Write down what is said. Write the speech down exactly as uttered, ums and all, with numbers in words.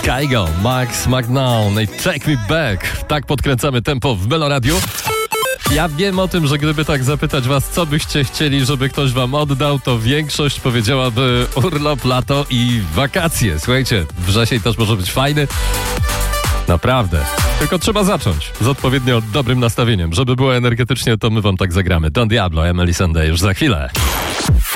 Kygo, Max McNown i Take Me Back. Tak podkręcamy tempo w Meloradiu. Ja wiem o tym, że gdyby tak zapytać was, co byście chcieli, żeby ktoś wam oddał, to większość powiedziałaby urlop, lato i wakacje. Słuchajcie, wrzesień też może być fajny. Naprawdę. Tylko trzeba zacząć z odpowiednio dobrym nastawieniem. Żeby było energetycznie, to my wam tak zagramy. Don Diablo, Emily Sandé już za chwilę.